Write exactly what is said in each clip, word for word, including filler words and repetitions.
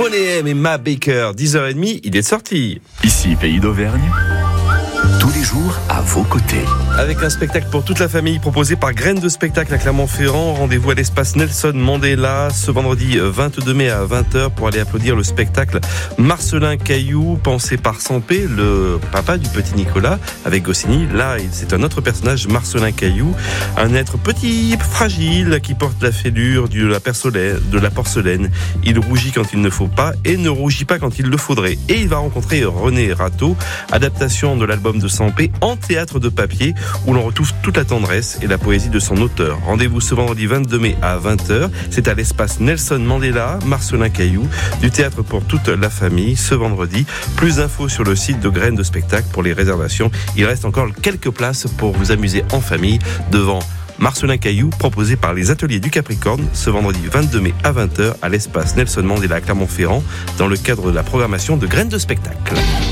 Bonnet M et Ma Baker, dix heures trente, il est sorti. Ici, Pays d'Auvergne, tous les jours à vos côtés. Avec un spectacle pour toute la famille proposé par Graines de Spectacle à Clermont-Ferrand. Rendez-vous à l'espace Nelson Mandela ce vendredi vingt-deux mai à vingt heures pour aller applaudir le spectacle Marcelin Caillou, pensé par Sampé, le papa du petit Nicolas, avec Goscinny. Là, c'est un autre personnage, Marcelin Caillou, un être petit, fragile, qui porte la fêlure de la, de la porcelaine. Il rougit quand il ne faut pas et ne rougit pas quand il le faudrait. Et il va rencontrer René Ratto, adaptation de l'album de Sampé en théâtre de papier, où l'on retrouve toute la tendresse et la poésie de son auteur. Rendez-vous ce vendredi vingt-deux mai à vingt heures. C'est à l'espace Nelson Mandela, Marcelin Caillou, du théâtre pour toute la famille, ce vendredi. Plus d'infos sur le site de Graines de Spectacle pour les réservations. Il reste encore quelques places pour vous amuser en famille devant Marcelin Caillou, proposé par les Ateliers du Capricorne, ce vendredi vingt-deux mai à vingt heures à l'espace Nelson Mandela à Clermont-Ferrand, dans le cadre de la programmation de Graines de Spectacle.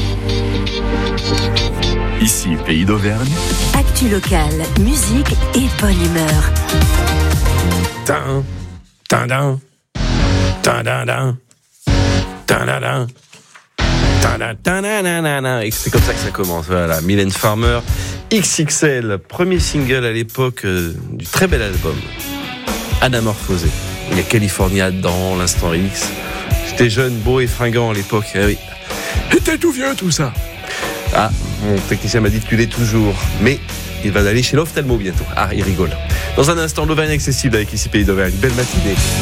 Ici, Pays d'Auvergne. Actu locale, musique et bonne humeur. Tin, tin, tin, tin, tin, tin, tin, tin, tin, tin. Et c'est comme ça que ça commence. Voilà, Mylène Farmer, X X L, premier single à l'époque euh, du très bel album Anamorphosé. Il y a California dedans, l'Instant X. J'étais jeune, beau et fringant à l'époque. Eh oui. C'était tout vieux tout ça. Ah, mon technicien m'a dit que tu l'es toujours, mais il va aller chez l'ophtalmo bientôt. Ah, il rigole. Dans un instant, l'Auvergne accessible avec Ici Pays d'Auvergne. Belle matinée.